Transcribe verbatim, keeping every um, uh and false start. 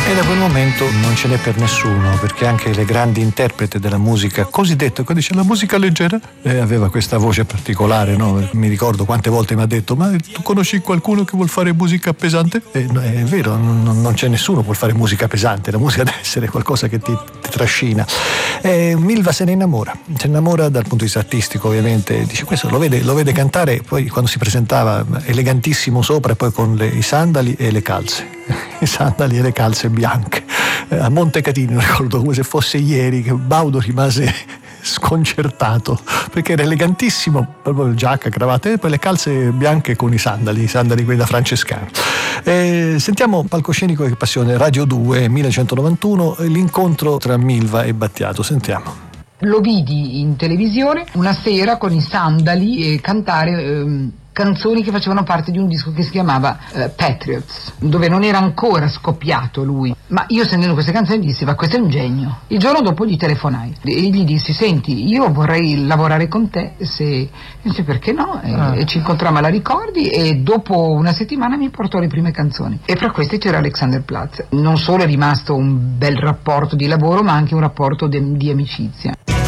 E da quel momento non ce n'è per nessuno, perché anche le grandi interpreti della musica cosiddetta, quando dice la musica leggera, eh, aveva questa voce particolare, no? Mi ricordo quante volte mi ha detto: ma tu conosci qualcuno che vuol fare musica pesante? Eh, no, è vero, non, non c'è nessuno che vuol fare musica pesante, la musica deve essere qualcosa che ti, ti trascina. Eh, Milva se ne innamora, se ne innamora dal punto di vista artistico, ovviamente, dice questo, lo vede, lo vede cantare, poi quando si presentava elegantissimo sopra, e poi con le, i sandali e le calze, i sandali e le calze bianche, eh, a Montecatini, ricordo come se fosse ieri, che Baudo rimase sconcertato perché era elegantissimo, proprio il giacca, cravatta e poi le calze bianche con i sandali, i sandali quelli da francescano. Eh, sentiamo Palcoscenico e Passione, Radio due, millenovecentonovantuno, l'incontro tra Milva e Battiato, sentiamo. Lo vidi in televisione una sera con i sandali e cantare ehm, canzoni che facevano parte di un disco che si chiamava eh, Patriots, dove non era ancora scoppiato lui, ma io sentendo queste canzoni dissi: ma questo è un genio. Il giorno dopo gli telefonai e gli dissi: senti, io vorrei lavorare con te, se... e dice: perché no? E, ah. e ci incontrammo alla Ricordi e dopo una settimana mi portò le prime canzoni e fra queste c'era Alexanderplatz. Non solo è rimasto un bel rapporto di lavoro, ma anche un rapporto de- di amicizia.